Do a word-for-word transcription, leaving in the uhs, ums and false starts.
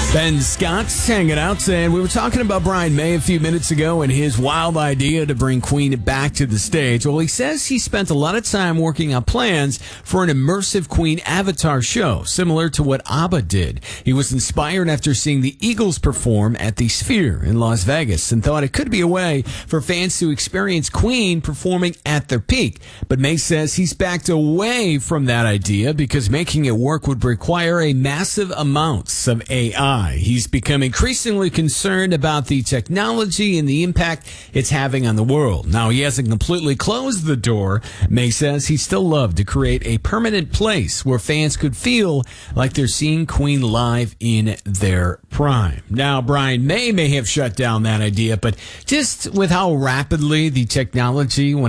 Ben Scott's hanging out, and we were talking about Brian May a few minutes ago and his wild idea to bring Queen back to the stage. Well, he says he spent a lot of time working on plans for an immersive Queen avatar show, similar to what ABBA did. He was inspired after seeing the Eagles perform at the Sphere in Las Vegas and thought it could be a way for fans to experience Queen performing at their peak. But May says he's backed away from that idea because making it work would require a massive amounts of A I. He's become increasingly concerned about the technology and the impact it's having on the world. Now, he hasn't completely closed the door. May says he still loved to create a permanent place where fans could feel like they're seeing Queen live in their prime. Now, Brian May may have shut down that idea, but just with how rapidly the technology, when